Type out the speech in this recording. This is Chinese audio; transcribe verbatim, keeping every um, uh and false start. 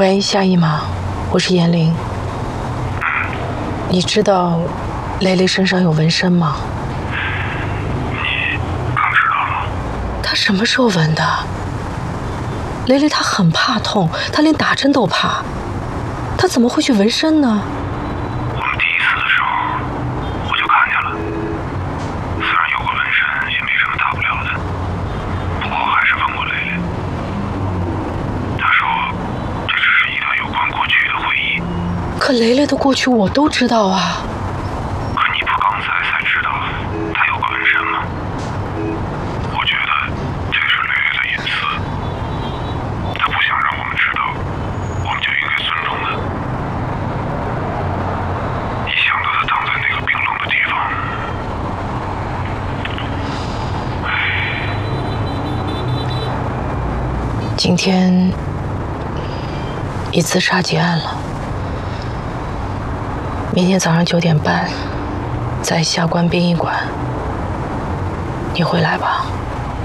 喂，夏姨妈，我是严玲。你知道蕾蕾身上有纹身吗？ 你刚知道吗？ 她什么时候纹的？蕾蕾她很怕痛，她连打针都怕，她怎么会去纹身呢？ 我们第一次的时候我就看见了，虽然有个纹身也没什么大不了的，不过还是问过蕾蕾。她说这只是一段有关过去的回忆。 可蕾蕾的过去我都知道啊。 可你不刚才才知道她有个纹身吗？我觉得这是蕾蕾的隐私，她不想让我们知道，我们就应该尊重她。一想到她躺在那个冰冷的地方， 今天以自杀结案了。明天早上九点半，在下关殡仪馆，你会来吧？